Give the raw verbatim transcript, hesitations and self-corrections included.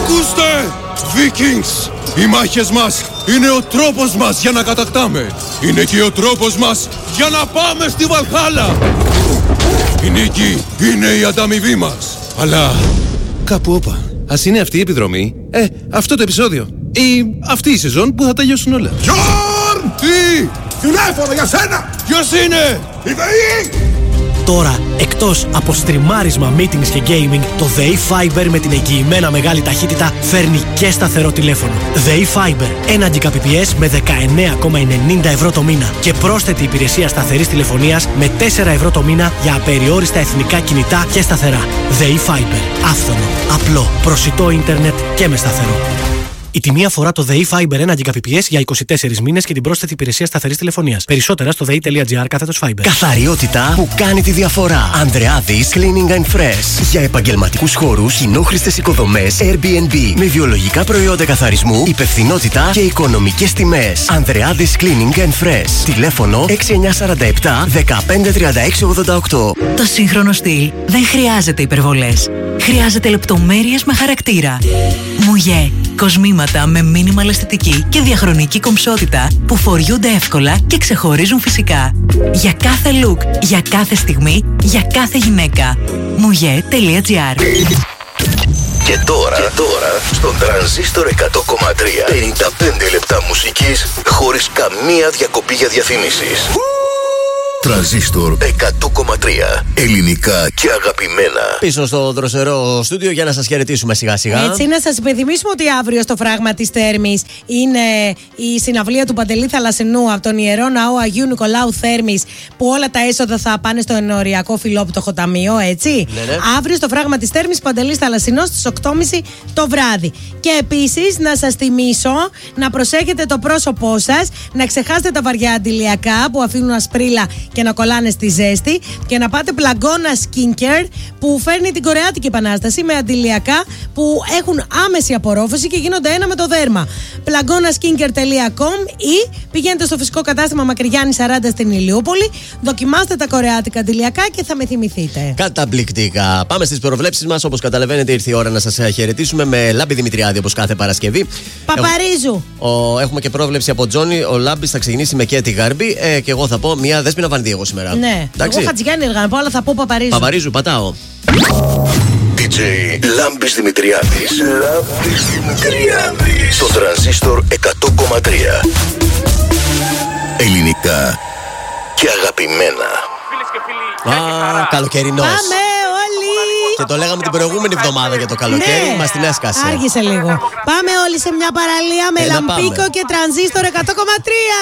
Ακούστε! Vikings! Οι μάχες μας είναι ο τρόπος μας για να κατακτάμε. Είναι και ο τρόπος μας για να πάμε στη Βαλχάλα. Η νίκη είναι η ανταμοιβή μας. Αλλά κάπου όπα. Ας είναι αυτή η επιδρομή, ε, αυτό το επεισόδιο ή αυτή η σεζόν που θα τελειώσουν όλα. Γιόρν! Τι! Τηλέφωνο για σένα! Ποιος είναι? Η ΔΕΗ! Τώρα, εκτός από στριμάρισμα, meetings και gaming, το ΔΕΗ Fiber με την εγγυημένα μεγάλη ταχύτητα φέρνει και σταθερό τηλέφωνο. ΔΕΗ Fiber, ένα Gbps με δεκαεννέα κόμμα ενενήντα ευρώ το μήνα και πρόσθετη υπηρεσία σταθερής τηλεφωνίας με τέσσερα ευρώ το μήνα για απεριόριστα εθνικά κινητά και σταθερά. ΔΕΗ Fiber, άφθονο, απλό, προσιτό ίντερνετ και με σταθερό. Η τιμή αφορά το ΔΕΗ Fiber ένα Gbps για είκοσι τέσσερις μήνες και την πρόσθετη υπηρεσία σταθερής τηλεφωνίας. Περισσότερα στο δei.gr κάθετος Fiber. Καθαριότητα που κάνει τη διαφορά. Ανδρεάδης Cleaning and Fresh. Για επαγγελματικούς χώρους, κοινόχρηστες οικοδομές, Airbnb. Με βιολογικά προϊόντα καθαρισμού, υπευθυνότητα και οικονομικές τιμές. Ανδρεάδης Cleaning and Fresh. Τηλέφωνο έξι εννιά τέσσερα επτά δεκαπέντε τριάντα έξι ογδόντα οκτώ. Το σύγχρονο στυλ δεν χρειάζεται υπερβολές. Χρειάζεται λεπτομέρειες με χαρακτήρα. Μουγέ. Κοσμήματα με μίνιμαλ αισθητική και διαχρονική κομψότητα που φοριούνται εύκολα και ξεχωρίζουν φυσικά. Για κάθε look, για κάθε στιγμή, για κάθε γυναίκα. Mouje.gr. Και τώρα, και τώρα στον Τρανζίστορ εκατό κόμμα τρία πενήντα πέντε λεπτά μουσικής χωρίς καμία διακοπή για διαφημίσεις. Τρανζίστορ εκατό κόμμα τρία. Ελληνικά και αγαπημένα. Πίσω στο δροσερό στούντιο για να σας χαιρετήσουμε σιγά σιγά. Έτσι, να σας υπενθυμίσουμε ότι αύριο στο Φράγμα της Θέρμης είναι η συναυλία του Παντελή Θαλασσινού από τον Ιερό Ναό Αγίου Νικολάου Θέρμης, που όλα τα έσοδα θα πάνε στο ενοριακό φιλόπτωχο ταμείο, έτσι. Ναι, ναι. Αύριο στο Φράγμα της Θέρμης, Παντελής Θαλασσινός στις οκτώ και μισή το βράδυ. Και επίσης να σας θυμίσω να προσέχετε το πρόσωπό σας, να ξεχάσετε τα βαριά αντιλιακά που αφήνουν ασπρίλα και να κολλάνε στη ζέστη, και να πάτε Πλαγκώνα Skincare που φέρνει την κορεάτικη επανάσταση με αντιλιακά που έχουν άμεση απορρόφηση και γίνονται ένα με το δέρμα. πλαγκώνα skincare τελεία com ή πηγαίνετε στο φυσικό κατάστημα Μακρυγιάννη σαράντα στην Ηλιούπολη, δοκιμάστε τα κορεάτικα αντιλιακά και θα με θυμηθείτε. Καταπληκτικά. Πάμε στις προβλέψεις μας. Όπως καταλαβαίνετε, ήρθε η ώρα να σας χαιρετήσουμε με Λάμπη Δημητριάδη όπως κάθε Παρασκευή. Παπαρίζου. Ο, έχουμε και πρόβλεψη από Τζόνι. Ο Λάμπης θα ξεκινήσει με Κέτη Γάρμπη ε, και εγώ θα πω μια Δέσποινα Βανδύ εγώ σήμερα. Ναι, εντάξει? εγώ Χατζηγιάννη έργα να πω, αλλά θα πω Παπαρίζου. Παπαρίζου, πατάω. ντι τζέι Λάμπης Δημητριάδης. Λάμπης Δημητριάδης. Στο Τρανζίστορ εκατό κόμμα τρία. Ελληνικά και αγαπημένα. Α, καλοκαιρινός. Πάμε όλοι. Και το λέγαμε την προηγούμενη εβδομάδα για το καλοκαίρι, Ναι. μας την έσκασε. Άργησε λίγο. Πάμε όλοι σε μια παραλία με Έλα, Λαμπίκο πάμε. και Τρανζίστορ εκατό κόμμα τρία.